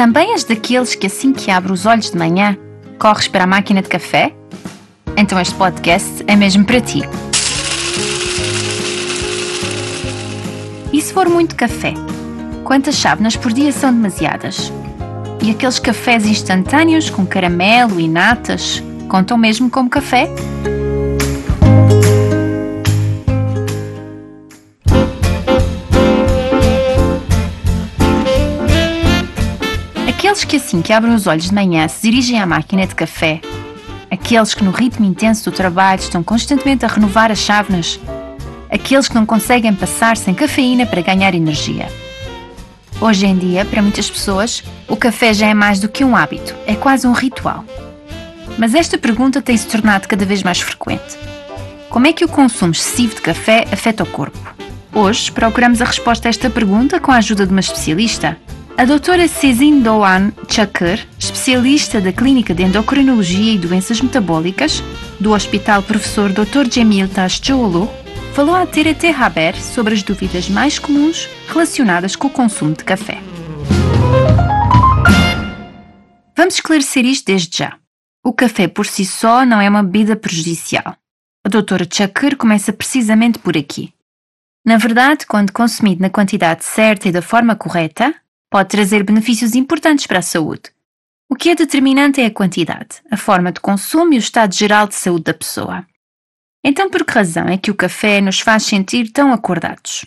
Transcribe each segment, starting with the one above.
Também és daqueles que assim que abre os olhos de manhã, corres para a máquina de café? Então este podcast é mesmo para ti. E se for muito café? Quantas chávenas por dia são demasiadas? E aqueles cafés instantâneos com caramelo e natas contam mesmo como café? Aqueles que assim que abrem os olhos de manhã se dirigem à máquina de café, aqueles que no ritmo intenso do trabalho estão constantemente a renovar as chávenas, aqueles que não conseguem passar sem cafeína para ganhar energia. Hoje em dia, para muitas pessoas, o café já é mais do que um hábito, é quase um ritual. Mas esta pergunta tem se tornado cada vez mais frequente. Como é que o consumo excessivo de café afeta o corpo? Hoje procuramos a resposta a esta pergunta com a ajuda de uma especialista. A doutora Sezin Doan Chakır, especialista da Clínica de Endocrinologia e Doenças Metabólicas do Hospital Professor Dr. Cemil Taşçıoğlu, falou à TRT Haber sobre as dúvidas mais comuns relacionadas com o consumo de café. Vamos esclarecer isto desde já. O café por si só não é uma bebida prejudicial. A doutora Chakır começa precisamente por aqui. Na verdade, quando consumido na quantidade certa e da forma correta, pode trazer benefícios importantes para a saúde. O que é determinante é a quantidade, a forma de consumo e o estado geral de saúde da pessoa. Então, por que razão é que o café nos faz sentir tão acordados?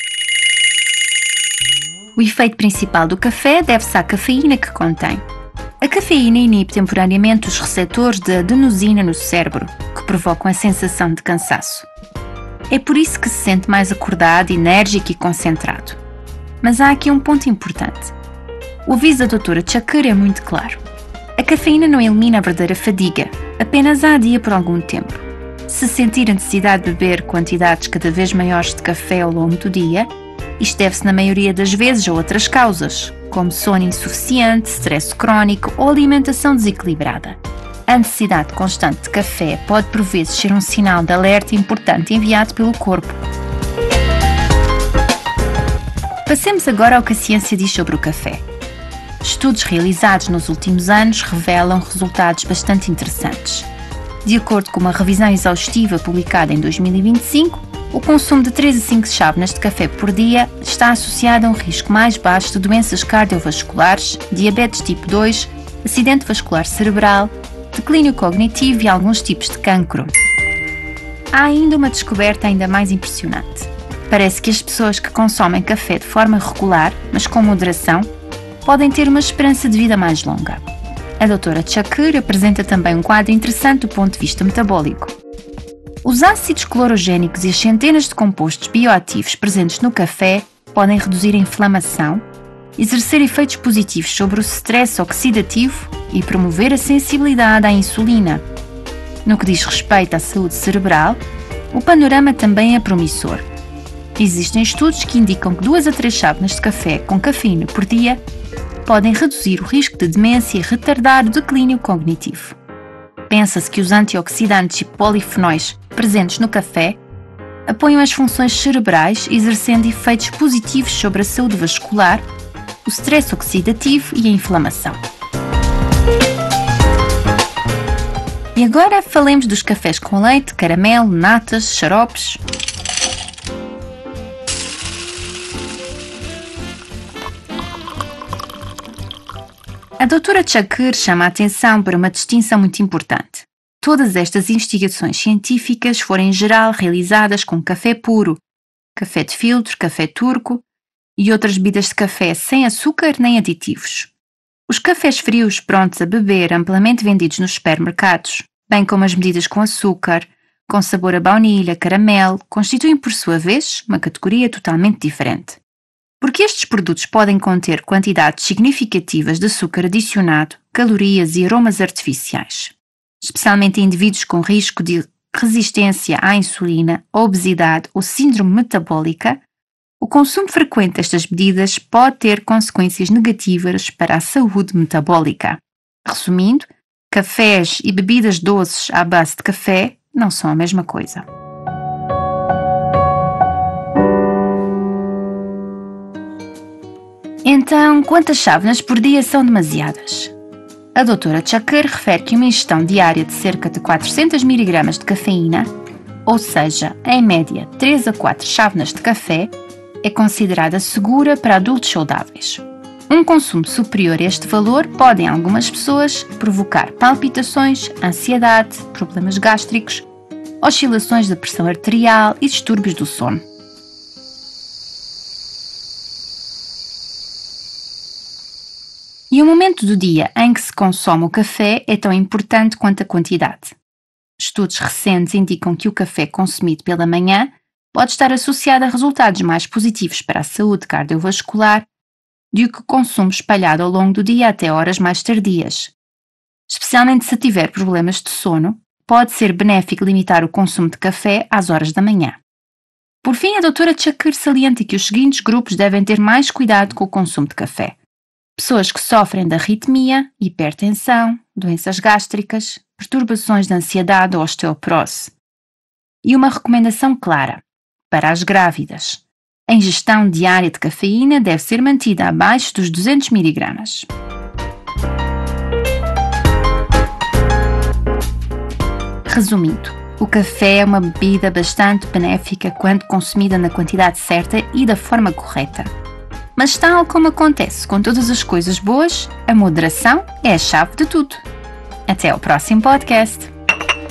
O efeito principal do café deve-se à cafeína que contém. A cafeína inibe temporariamente os receptores de adenosina no cérebro, que provocam a sensação de cansaço. É por isso que se sente mais acordado, enérgico e concentrado. Mas há aqui um ponto importante. O aviso da doutora Chakır é muito claro. A cafeína não elimina a verdadeira fadiga, apenas a adia por algum tempo. Se sentir a necessidade de beber quantidades cada vez maiores de café ao longo do dia, isto deve-se na maioria das vezes a outras causas, como sono insuficiente, stress crónico ou alimentação desequilibrada. A necessidade constante de café pode por vezes ser um sinal de alerta importante enviado pelo corpo. Passemos agora ao que a ciência diz sobre o café. Estudos realizados nos últimos anos revelam resultados bastante interessantes. De acordo com uma revisão exaustiva publicada em 2025, o consumo de 3 a 5 chávenas de café por dia está associado a um risco mais baixo de doenças cardiovasculares, diabetes tipo 2, acidente vascular cerebral, declínio cognitivo e alguns tipos de cancro. Há ainda uma descoberta ainda mais impressionante. Parece que as pessoas que consomem café de forma regular, mas com moderação, podem ter uma esperança de vida mais longa. A doutora Chakır apresenta também um quadro interessante do ponto de vista metabólico. Os ácidos clorogénicos e as centenas de compostos bioativos presentes no café podem reduzir a inflamação, exercer efeitos positivos sobre o stress oxidativo e promover a sensibilidade à insulina. No que diz respeito à saúde cerebral, o panorama também é promissor. Existem estudos que indicam que 2 a 3 chávenas de café com cafeína por dia podem reduzir o risco de demência e retardar o declínio cognitivo. Pensa-se que os antioxidantes e polifenóis presentes no café apoiam as funções cerebrais, exercendo efeitos positivos sobre a saúde vascular, o stress oxidativo e a inflamação. E agora falemos dos cafés com leite, caramelo, natas, xaropes. A doutora Chakır chama a atenção para uma distinção muito importante. Todas estas investigações científicas foram em geral realizadas com café puro, café de filtro, café turco e outras bebidas de café sem açúcar nem aditivos. Os cafés frios prontos a beber amplamente vendidos nos supermercados, bem como as bebidas com açúcar, com sabor a baunilha, caramelo, constituem por sua vez uma categoria totalmente diferente. Porque estes produtos podem conter quantidades significativas de açúcar adicionado, calorias e aromas artificiais, especialmente em indivíduos com risco de resistência à insulina, obesidade ou síndrome metabólica, o consumo frequente destas bebidas pode ter consequências negativas para a saúde metabólica. Resumindo, cafés e bebidas doces à base de café não são a mesma coisa. Então, quantas chávenas por dia são demasiadas? A doutora Chakr refere que uma ingestão diária de cerca de 400 mg de cafeína, ou seja, em média 3 a 4 chávenas de café, é considerada segura para adultos saudáveis. Um consumo superior a este valor pode, em algumas pessoas, provocar palpitações, ansiedade, problemas gástricos, oscilações da pressão arterial e distúrbios do sono. E o momento do dia em que se consome o café é tão importante quanto a quantidade. Estudos recentes indicam que o café consumido pela manhã pode estar associado a resultados mais positivos para a saúde cardiovascular do que o consumo espalhado ao longo do dia até horas mais tardias. Especialmente se tiver problemas de sono, pode ser benéfico limitar o consumo de café às horas da manhã. Por fim, a doutora Chakr salienta que os seguintes grupos devem ter mais cuidado com o consumo de café: pessoas que sofrem de arritmia, hipertensão, doenças gástricas, perturbações de ansiedade ou osteoporose. E uma recomendação clara: para as grávidas, a ingestão diária de cafeína deve ser mantida abaixo dos 200 mg. Resumindo, o café é uma bebida bastante benéfica quando consumida na quantidade certa e da forma correta. Mas tal como acontece com todas as coisas boas, a moderação é a chave de tudo. Até ao próximo podcast!